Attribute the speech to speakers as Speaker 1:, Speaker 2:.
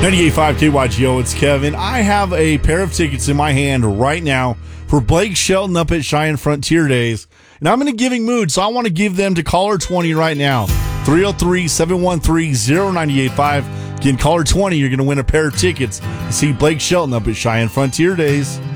Speaker 1: 98.5 KYGO, it's Kevin. I have a pair of tickets in my hand right now for Blake Shelton up at Cheyenne Frontier Days. And I'm in a giving mood, so I want to give them to caller 20 right now. 303-713-0985. Again, caller 20, you're going to win a pair of tickets to see Blake Shelton up at Cheyenne Frontier Days.